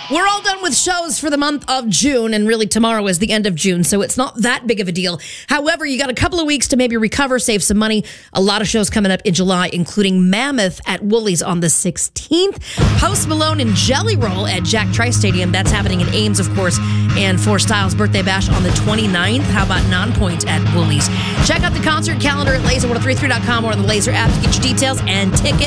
We're all done with shows for the month of June, and really tomorrow is the end of June, so it's not that big of a deal. However, you got a couple of weeks to maybe recover, save some money. A lot of shows coming up in July, including Mammoth at Woolies on the 16th, Post Malone and Jelly Roll at Jack Trice Stadium. That's happening in Ames, of course, and For Styles' Birthday Bash on the 29th. How about Nonpoint at Woolies? Check out the concert calendar at laser1033.com or on the Laser app to get your details and tickets.